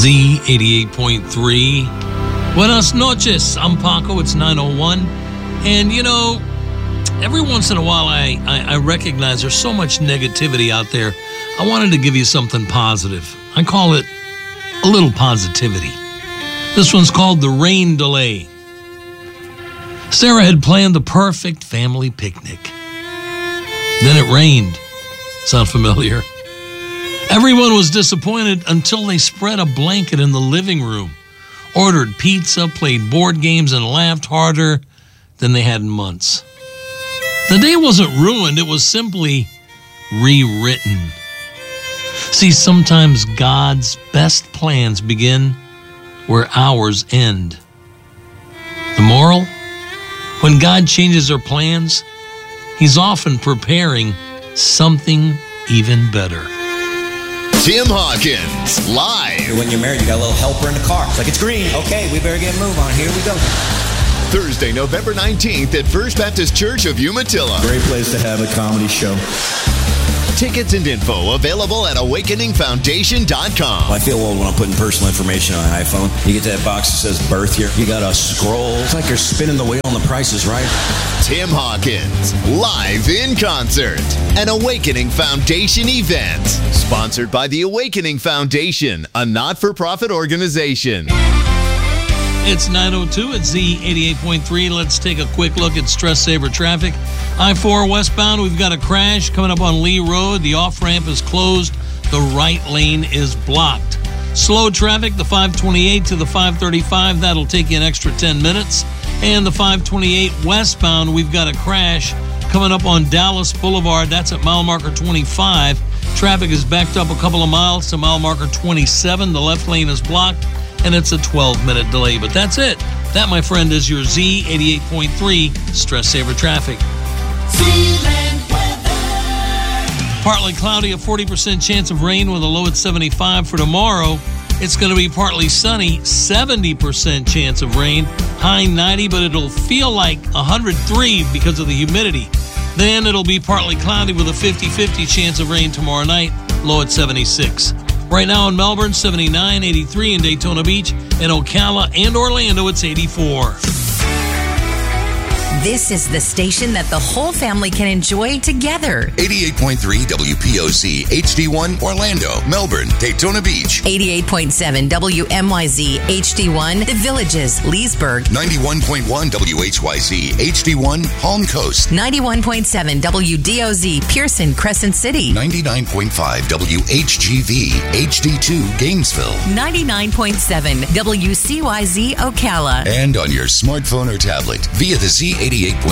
Z88.3. Buenas noches. I'm Paco. It's 9:01. And, you know, every once in a while I recognize there's so much negativity out there. I wanted to give you something positive. I call it a little positivity. This one's called the rain delay. Sarah had planned the perfect family picnic. Then it rained. Sound familiar? Everyone was disappointed until they spread a blanket in the living room, ordered pizza, played board games, and laughed harder than they had in months. The day wasn't ruined, it was simply rewritten. See, sometimes God's best plans begin where ours end. The moral? When God changes our plans, He's often preparing something even better. Tim Hawkins, live. When you're married, you got a little helper in the car. It's like, it's green. Okay, we better get a move on. Here we go. Thursday, November 19th at First Baptist Church of Umatilla. Great place to have a comedy show. Tickets and info available at awakeningfoundation.com. I feel old when I'm putting personal information on an iPhone. You get to that box that says birth here. You got to scroll. It's like you're spinning the wheel and the price is right. Tim Hawkins, live in concert. An Awakening Foundation event. Sponsored by the Awakening Foundation, a not-for-profit organization. It's 9:02 at Z88.3. Let's take a quick look at stress saver traffic. I-4 westbound, we've got a crash coming up on Lee Road. The off-ramp is closed. The right lane is blocked. Slow traffic, the 528 to the 535. That'll take you an extra 10 minutes. And the 528 westbound, we've got a crash coming up on Dallas Boulevard. That's at mile marker 25. Traffic is backed up a couple of miles to mile marker 27. The left lane is blocked, and it's a 12-minute delay. But that's it. That, my friend, is your Z88.3 Stress Saver Traffic. Partly cloudy, a 40% chance of rain with a low at 75 for tomorrow. It's going to be partly sunny, 70% chance of rain, high 90, but it'll feel like 103 because of the humidity. Then it'll be partly cloudy with a 50-50 chance of rain tomorrow night, low at 76. Right now in Melbourne, 79, 83 in Daytona Beach, in Ocala and Orlando, it's 84. This is the station that the whole family can enjoy together. 88.3 WPOC, HD1, Orlando, Melbourne, Daytona Beach. 88.7 WMYZ, HD1, The Villages, Leesburg. 91.1 WHYZ, HD1, Palm Coast. 91.7 WDOZ, Pearson, Crescent City. 99.5 WHGV, HD2, Gainesville. 99.7 WCYZ, Ocala. And on your smartphone or tablet via the Z88.3